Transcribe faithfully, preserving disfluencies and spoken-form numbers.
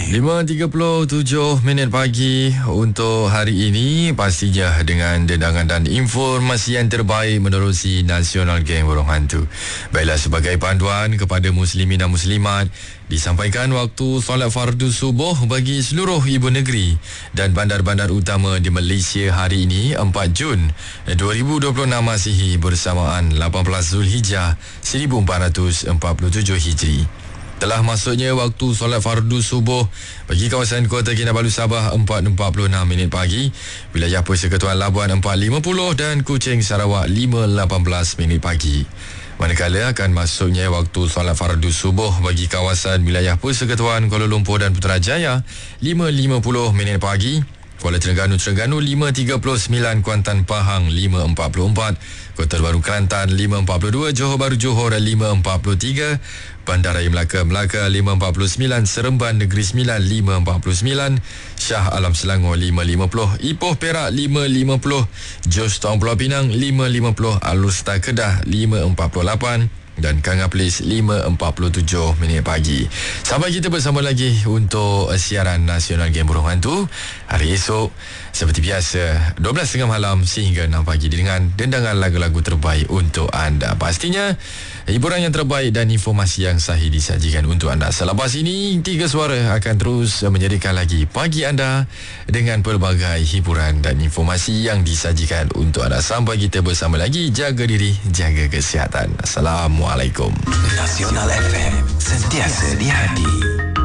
lima tiga puluh tujuh minit pagi untuk hari ini, pastinya dengan dendangan dan informasi yang terbaik menerusi Nasional Geng Burung Hantu. Baiklah, sebagai panduan kepada muslimin dan muslimat, disampaikan waktu solat fardu subuh bagi seluruh ibu negeri dan bandar-bandar utama di Malaysia hari ini empat Jun dua ribu dua puluh enam Masihi bersamaan lapan belas Zulhijjah seribu empat ratus empat puluh tujuh Hijri. Telah masuknya waktu solat fardu subuh bagi kawasan Kota Kinabalu Sabah empat empat puluh enam minit pagi, wilayah Persekutuan Labuan empat lima puluh dan Kuching Sarawak lima lapan belas minit pagi. Manakala akan masuknya waktu solat fardu subuh bagi kawasan wilayah Persekutuan Kuala Lumpur dan Putrajaya lima lima puluh minit pagi, Kuala Terengganu Terengganu lima tiga puluh sembilan, Kuantan Pahang lima empat puluh empat, Kota Baru Kelantan lima empat puluh dua, Johor Bahru Johor lima empat puluh tiga, Bandaraya Melaka Melaka lima empat puluh sembilan, Seremban Negeri Sembilan lima empat puluh sembilan, Shah Alam Selangor lima lima puluh, Ipoh Perak lima lima puluh, Jos Taung Pulau Pinang lima lima puluh, Alustar Kedah lima empat puluh lapan dan Kanga Plis lima empat puluh tujuh minit pagi. Sampai kita bersama lagi untuk siaran Nasional Geng Burung Hantu hari esok seperti biasa dua belas tiga puluh malam sehingga enam pagi dengan dendangan lagu-lagu terbaik untuk anda. Pastinya hiburan yang terbaik dan informasi yang sahih disajikan untuk anda. Selepas ini, Tiga Suara akan terus menjadikan lagi pagi anda dengan pelbagai hiburan dan informasi yang disajikan untuk anda. Sampai kita bersama lagi, jaga diri, jaga kesihatan. Assalamualaikum. Nasional F M, sentiasa di hati.